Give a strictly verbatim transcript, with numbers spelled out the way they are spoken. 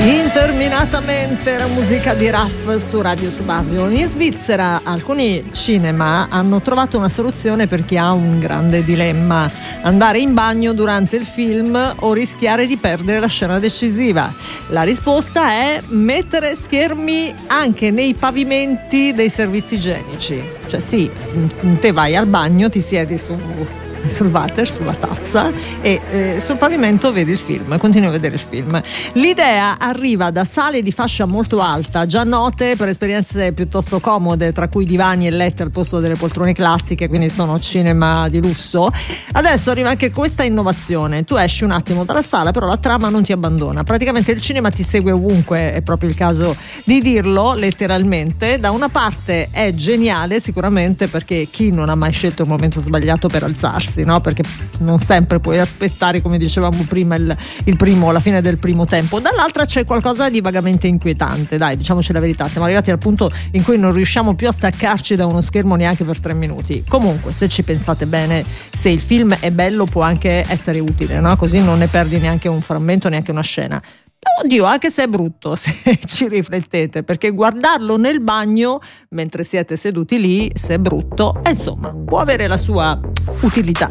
Interminatamente la musica di Raff su Radio Subasio. In Svizzera alcuni cinema hanno trovato una soluzione per chi ha un grande dilemma: andare in bagno durante il film o rischiare di perdere la scena decisiva. La risposta è mettere schermi anche nei pavimenti dei servizi igienici. Cioè sì, te vai al bagno, ti siedi su sul water, sulla tazza e eh, sul pavimento vedi il film, continui a vedere il film. L'idea arriva da sale di fascia molto alta, già note per esperienze piuttosto comode, tra cui divani e letti al posto delle poltrone classiche, quindi sono cinema di lusso. Adesso arriva anche questa innovazione: tu esci un attimo dalla sala, però la trama non ti abbandona, praticamente il cinema ti segue ovunque, è proprio il caso di dirlo letteralmente. Da una parte è geniale sicuramente, perché chi non ha mai scelto il momento sbagliato per alzarsi, no? Perché non sempre puoi aspettare, come dicevamo prima, il, il primo, la fine del primo tempo. Dall'altra c'è qualcosa di vagamente inquietante, dai, diciamoci la verità, siamo arrivati al punto in cui non riusciamo più a staccarci da uno schermo neanche per tre minuti. Comunque, se ci pensate bene, se il film è bello può anche essere utile, no? Così non ne perdi neanche un frammento, neanche una scena. Oddio, anche se è brutto, se ci riflettete, perché guardarlo nel bagno mentre siete seduti lì, se è brutto, eh, insomma, può avere la sua utilità.